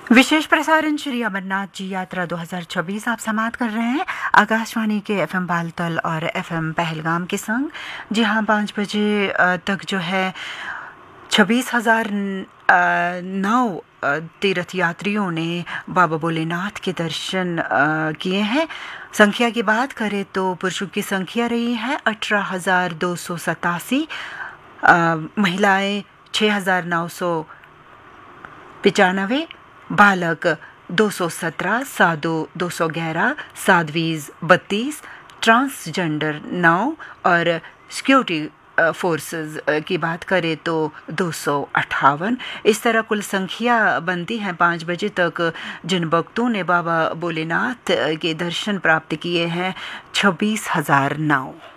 विशेष प्रसारण श्री अमरनाथ जी यात्रा 2026 आप समाप्त कर रहे हैं आकाशवाणी के एफएम बालतल और एफएम पहलगाम के संग। जी हाँ, 5 बजे तक जो है 26,009 तीर्थ यात्रियों ने बाबा भोलेनाथ के दर्शन किए हैं। संख्या की बात करें तो पुरुषों की संख्या रही है 18,287, महिलाएं 6,995, बालक 217, साधु 211, साध्वीज 32, ट्रांसजेंडर 9 और सिक्योरिटी फोर्सेस की बात करें तो 258। इस तरह कुल संख्या बनती है 5 बजे तक जिन भक्तों ने बाबा भोलेनाथ के दर्शन प्राप्त किए हैं 26,009।